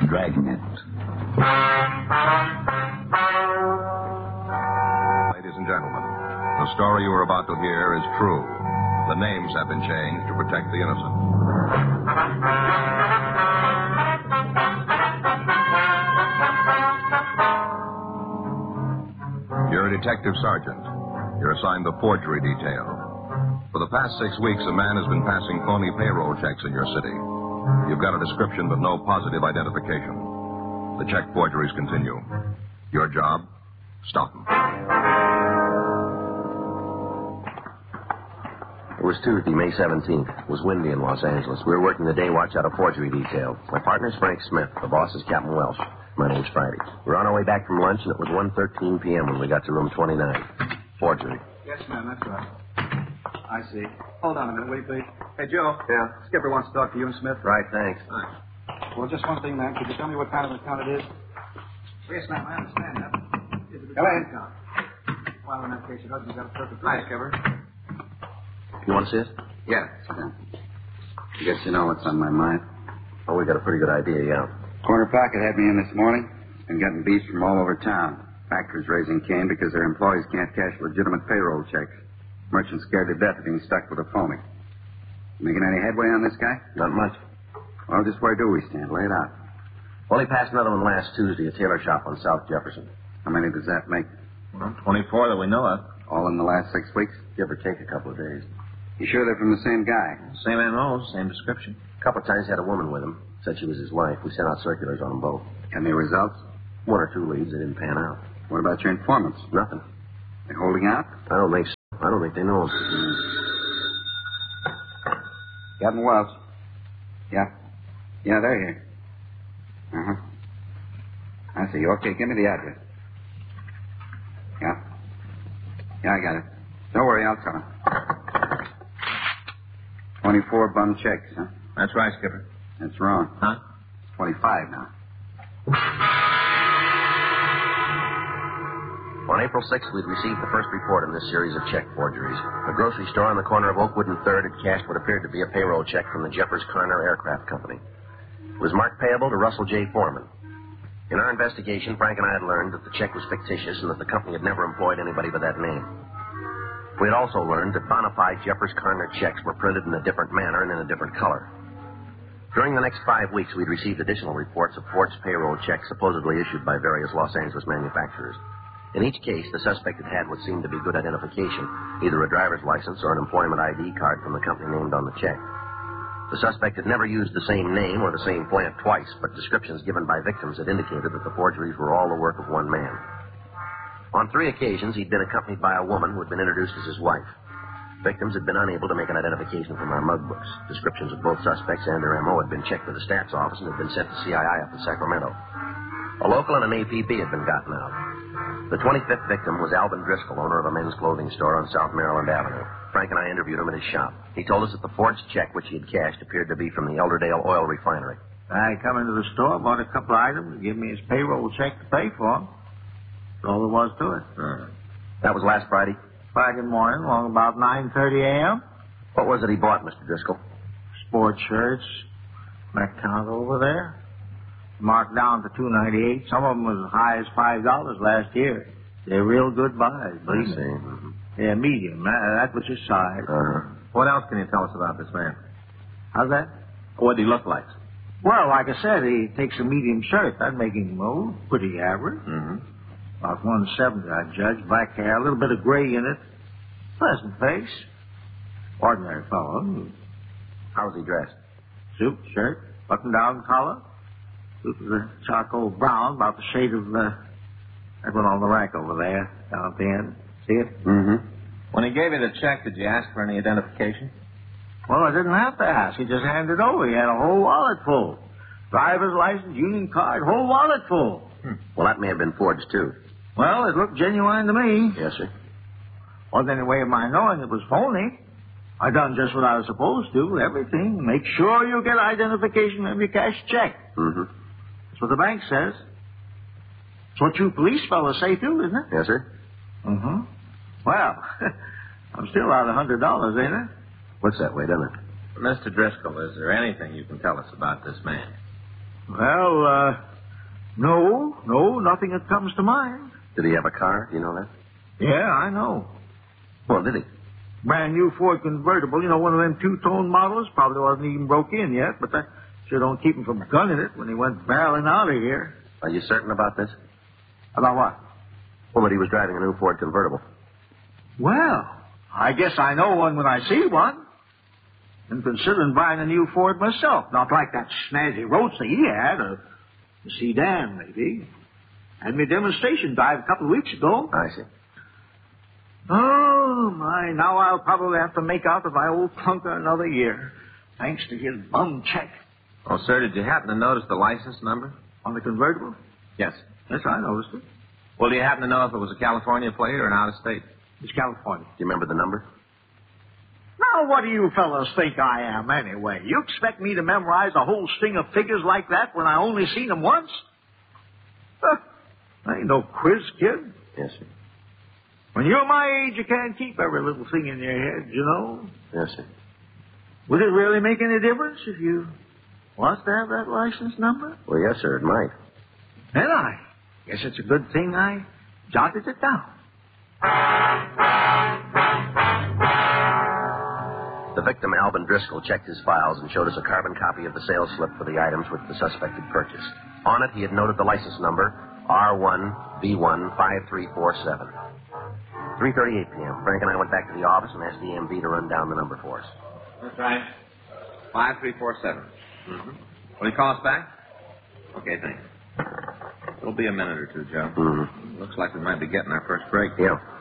Dragnet. Ladies and gentlemen, the story you are about to hear is true. The names have been changed to protect the innocent. You're a detective sergeant. You're assigned the forgery detail. For the past 6 weeks, a man has been passing phony payroll checks in your city. You've got a description but no positive identification. The check forgeries continue. Your job? Stop them. It was Tuesday, May 17th. It was windy in Los Angeles. We were working the day watch out of forgery detail. My partner's Frank Smith. The boss is Captain Welsh. My name's Friday. We were on our way back from lunch, and it was 1:13 p.m. when we got to room 29. Forgery. Yes, ma'am, that's right. I see. Hold on a minute, will you, please? Hey, Joe. Yeah? Skipper wants to talk to you and Smith. Right, thanks. Well, just one thing, ma'am. Could you tell me what kind of account it is? Yes, ma'am, I understand that. Is it a Come in. account? Well, in that case, your husband's got a perfect right. Hi, Skipper. You want to see it? Yeah, I guess you know what's on my mind. Oh, we got a pretty good idea, yeah. Corner Pocket had me in this morning and getting beats from all over town. Factories raising Cain because their employees can't cash legitimate payroll checks. Merchants scared to death of being stuck with a phony. Making any headway on this guy? Not much. Well, just where do we stand? Lay it out. Well, he passed another one last Tuesday, a tailor shop on South Jefferson. How many does that make? Well, 24 that we know of. All in the last 6 weeks? Give or take a couple of days. You sure they're from the same guy? Same M.O., same description. A couple of times he had a woman with him. Said she was his wife. We sent out circulars on them both. Any results? 1 or 2 leads. They didn't pan out. What about your informants? Nothing. They're holding out? I don't think so. I don't think they know him. Captain Welch. Yeah. Yeah, they're here. Uh-huh. I see. Okay, give me the address. Yeah. Yeah, I got it. Don't worry, I'll tell him. 24 bum checks, huh? That's right, Skipper. That's wrong. Huh? It's 25 now. On April 6th, we'd received the first report in this series of check forgeries. A grocery store on the corner of Oakwood and 3rd had cashed what appeared to be a payroll check from the Jeffers Carner Aircraft Company. It was marked payable to Russell J. Foreman. In our investigation, Frank and I had learned that the check was fictitious and that the company had never employed anybody by that name. We had also learned that bona fide Jeffers Carner checks were printed in a different manner and in a different color. During the next 5 weeks, we'd received additional reports of forged payroll checks supposedly issued by various Los Angeles manufacturers. In each case, the suspect had what seemed to be good identification, either a driver's license or an employment ID card from the company named on the check. The suspect had never used the same name or the same plant twice, but descriptions given by victims had indicated that the forgeries were all the work of one man. On 3 occasions, he'd been accompanied by a woman who had been introduced as his wife. Victims had been unable to make an identification from our mug books. Descriptions of both suspects and their M.O. had been checked with the stats office and had been sent to CII up in Sacramento. A local and an APB had been gotten out. The 25th victim was Alvin Driscoll, owner of a men's clothing store on South Maryland Avenue. Frank and I interviewed him at his shop. He told us that the forged check which he had cashed appeared to be from the Elderdale Oil Refinery. I come into the store, bought a couple of items, and gave me his payroll check to pay for them. That's all there was to it. That was last Friday? Friday morning, along about 9:30 a.m. What was it he bought, Mr. Driscoll? Sports shirts. That count over there. Marked down to $2.98. Some of them was as high as $5 last year. They're real good buys, believe me. Mm-hmm. They're medium. That was his size. What else can you tell us about this man? How's that? What did he look like? Well, like I said, he takes a medium shirt. That'd make him pretty average. Mm-hmm. About 170, I'd judge. Black hair, a little bit of gray in it. Pleasant face. Ordinary fellow. How was he dressed? Suit, shirt, button-down collar. Suit was a charcoal brown, about the shade of that one on the rack over there, down at the end. See it? Mm-hmm. When he gave you the check, did you ask for any identification? Well, I didn't have to ask. He just handed it over. He had a whole wallet full. Driver's license, union card, whole wallet full. Well, that may have been forged, too. Well, it looked genuine to me. Yes, sir. Wasn't any way of my knowing it was phony. I done just what I was supposed to, everything. Make sure you get identification of your cash check. Mm-hmm. That's what the bank says. It's what you police fellas say, too, isn't it? Yes, sir. Mm-hmm. Well, I'm still out $100, ain't I? Looks that way, doesn't it? Mr. Driscoll, is there anything you can tell us about this man? Well, no, nothing that comes to mind. Did he have a car? Do you know that? Yeah, I know. Well, did he? Brand new Ford convertible, one of them two-tone models. Probably wasn't even broke in yet, but that sure don't keep him from gunning it when he went barreling out of here. Are you certain about this? About what? Well, that he was driving a new Ford convertible. Well, I guess I know one when I see one. I'm considering buying a new Ford myself. Not like that snazzy roadster he had, a sedan, maybe. Had me a demonstration drive a couple of weeks ago. I see. Oh, my. Now I'll probably have to make out with my old clunker another year, thanks to his bum check. Oh, sir, did you happen to notice the license number? On the convertible? Yes. Yes, I noticed it. Well, do you happen to know if it was a California plate or an out-of-state? It's California. Do you remember the number? Now, what do you fellows think I am, anyway? You expect me to memorize a whole string of figures like that when I only seen them once? I ain't no quiz kid. Yes, sir. When you're my age, you can't keep every little thing in your head, Yes, sir. Would it really make any difference if you was to have that license number? Well, yes, sir, it might. Then I guess it's a good thing I jotted it down. The victim, Alvin Driscoll, checked his files and showed us a carbon copy of the sales slip for the items which the suspect had purchased. On it, he had noted the license number, R1V15347. 3:38 p.m. Frank and I went back to the office and asked the EMV to run down the number for us. That's right. 5347. Mm-hmm. Will you call us back? Okay, thanks. It'll be a minute or two, Joe. Mm-hmm. Looks like we might be getting our first break. Yeah.